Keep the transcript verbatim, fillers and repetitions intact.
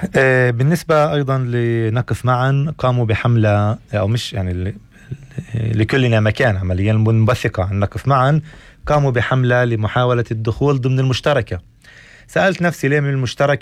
آه، بالنسبة أيضا لنقف معا، قاموا بحملة، أو مش يعني ل- لكلنا مكان عمليا منبثقة عن نقف معا، قاموا بحملة لمحاولة الدخول ضمن المشتركة. سألت نفسي ليه من المشتركة